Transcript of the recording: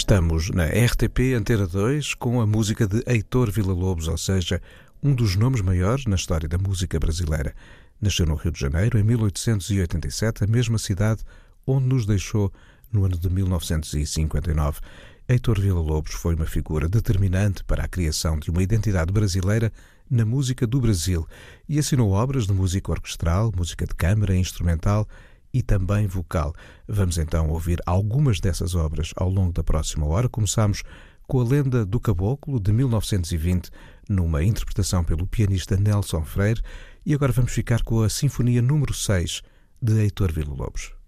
Estamos na RTP Antena 2 com a música de Heitor Villa-Lobos, ou seja, um dos nomes maiores na história da música brasileira. Nasceu no Rio de Janeiro em 1887, a mesma cidade onde nos deixou no ano de 1959. Heitor Villa-Lobos foi uma figura determinante para a criação de uma identidade brasileira na música do Brasil e assinou obras de música orquestral, música de câmara, instrumental e também vocal. Vamos então ouvir algumas dessas obras ao longo da próxima hora. Começamos com a Lenda do Caboclo, de 1920, numa interpretação pelo pianista Nelson Freire, e agora vamos ficar com a Sinfonia número 6, de Heitor Villa-Lobos.